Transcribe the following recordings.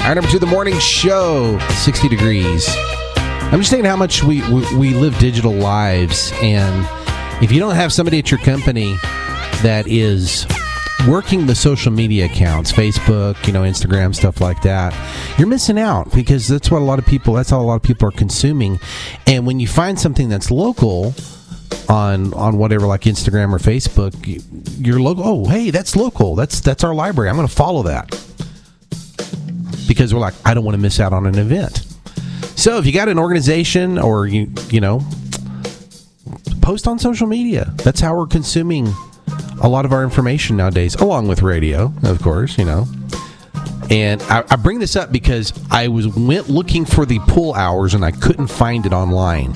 Item 2, the morning show, 60 degrees. I'm just thinking how much we live digital lives, and if you don't have somebody at your company that is working the social media accounts, Facebook, Instagram, stuff like that, you're missing out, because that's how a lot of people are consuming. And when you find something that's local on whatever, like Instagram or Facebook, you're local. Oh, hey, that's local. That's our library. I'm going to follow that, because we're like, I don't want to miss out on an event. So if you got an organization, or you post on social media. That's how we're consuming a lot of our information nowadays, along with radio, of course, And I bring this up because I went looking for the pool hours and I couldn't find it online.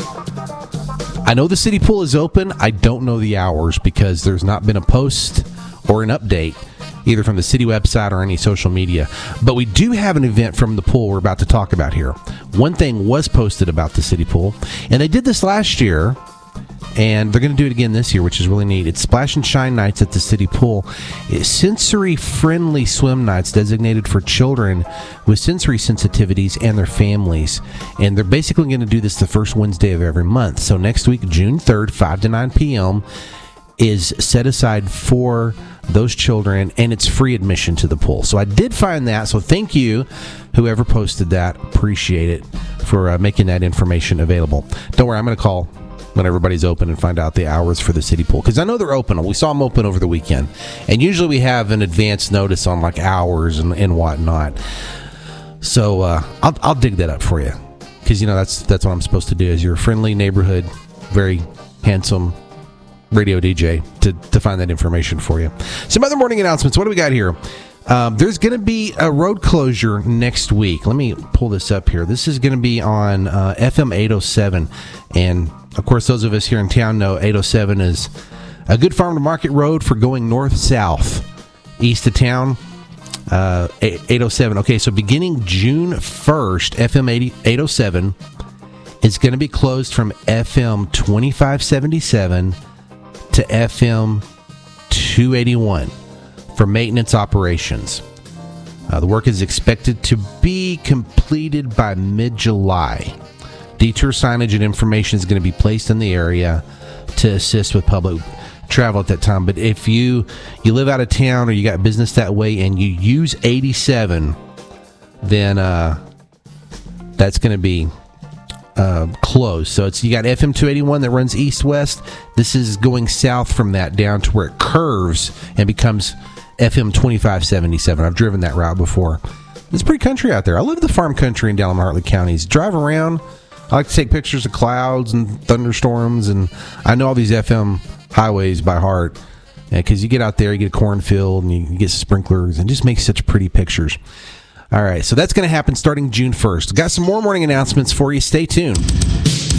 I know the city pool is open. I don't know the hours because there's not been a post or an update either from the city website or any social media. But we do have an event from the pool we're about to talk about here. One thing was posted about the city pool, and they did this last year, and they're going to do it again this year, which is really neat. It's Splash and Shine Nights at the city pool. It's sensory-friendly swim nights designated for children with sensory sensitivities and their families. And they're basically going to do this the first Wednesday of every month. So next week, June 3rd, 5 to 9 p.m., is set aside for those children, and it's free admission to the pool. So I did find that, so thank you, whoever posted that. Appreciate it for making that information available. Don't worry, I'm going to call when everybody's open and find out the hours for the city pool, because I know they're open. We saw them open over the weekend, and usually we have an advance notice on like hours and whatnot. So I'll dig that up for you, because that's what I'm supposed to do as your friendly neighborhood, very handsome radio DJ to find that information for you. Some other morning announcements. What do we got here? There's going to be a road closure next week. Let me pull this up here. This is going to be on FM 807. And, of course, those of us here in town know 807 is a good farm-to-market road for going north-south, east of town. 807. Okay, so beginning June 1st, FM 807 is going to be closed from FM 2577 to FM 281 for maintenance operations. The work is expected to be completed by mid-July. Detour signage and information is going to be placed in the area to assist with public travel at that time. But if you live out of town or you got business that way and you use 87, then that's going to be closed. So you got FM 281 that runs east-west. This is going south from that down to where it curves and becomes FM 2577. I've driven that route before. It's pretty country out there. I live in the farm country in Dallam-Hartley counties. Drive around. I like to take pictures of clouds and thunderstorms, and I know all these FM highways by heart, because you get out there, you get a cornfield, and you get sprinklers, and just makes such pretty pictures. All right, so that's going to happen starting June 1st. Got some more morning announcements for you. Stay tuned.